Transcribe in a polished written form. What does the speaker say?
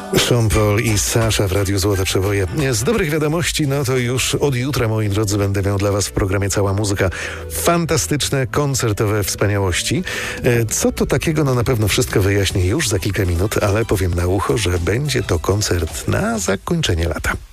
Sean Paul i Sasha w Radiu Złote Przeboje. Z dobrych wiadomości, no to już od jutra, moi drodzy, będę miał dla was w programie Cała Muzyka fantastyczne, koncertowe wspaniałości. Co to takiego? No na pewno wszystko wyjaśnię już za kilka minut, ale powiem na ucho, że będzie to koncert na zakończenie lata.